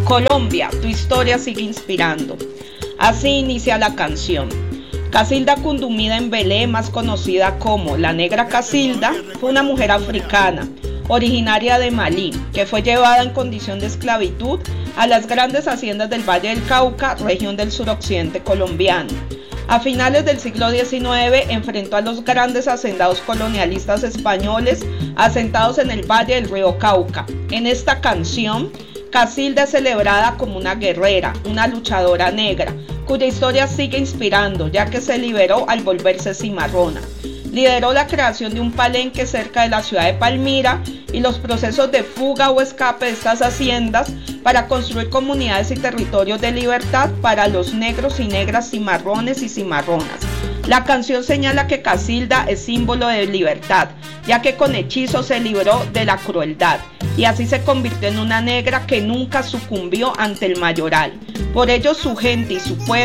Colombia, tu historia sigue inspirando. Así inicia la canción. Casilda Cundumida Embelé, más conocida como la Negra Casilda, fue una mujer africana, originaria de Malí, que fue llevada en condición de esclavitud a las grandes haciendas del Valle del Cauca, región del suroccidente colombiano. A finales del siglo XIX enfrentó a los grandes hacendados colonialistas españoles asentados en el Valle del río Cauca. En esta canción, Casilda es celebrada como una guerrera, una luchadora negra, cuya historia sigue inspirando, ya que se liberó al volverse cimarrona. Lideró la creación de un palenque cerca de la ciudad de Palmira y los procesos de fuga o escape de estas haciendas para construir comunidades y territorios de libertad para los negros y negras cimarrones y cimarronas. La canción señala que Casilda es símbolo de libertad, ya que con hechizo se libró de la crueldad y así se convirtió en una negra que nunca sucumbió ante el mayoral. Por ello su gente y su pueblo